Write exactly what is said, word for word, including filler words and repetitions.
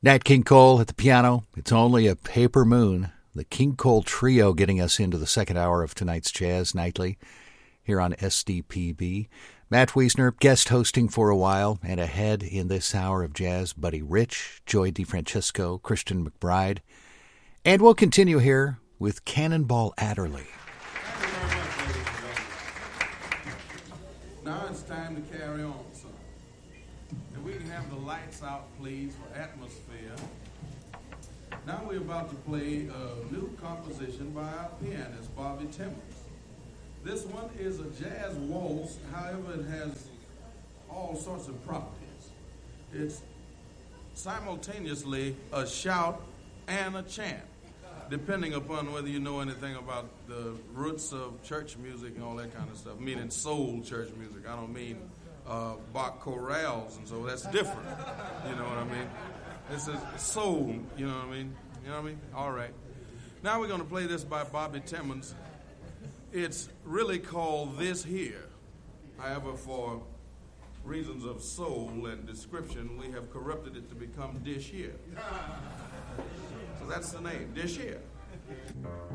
Nat King Cole at the piano. It's only a paper moon. The King Cole Trio getting us into the second hour of tonight's Jazz Nightly here on S D P B. Matt Wiesner, guest hosting for a while, and ahead in this hour of jazz, Buddy Rich, Joey DeFrancesco, Christian McBride. And we'll continue here with Cannonball Adderley. Now it's time to carry on, son. And we can have the lights out, please, for atmosphere. Now we're about to play a new composition by our pianist, Bobby Timmons. This one is a jazz waltz, however it has all sorts of properties. It's simultaneously a shout and a chant, depending upon whether you know anything about the roots of church music and all that kind of stuff, meaning soul church music. I don't mean uh, Bach chorales and so that's different, you know what I mean? This is soul, you know what I mean? You know what I mean? All right. Now we're going to play this by Bobby Timmons. It's really called This Here. However, for reasons of soul and description, we have corrupted it to become Dish Here. So that's the name, Dish Here.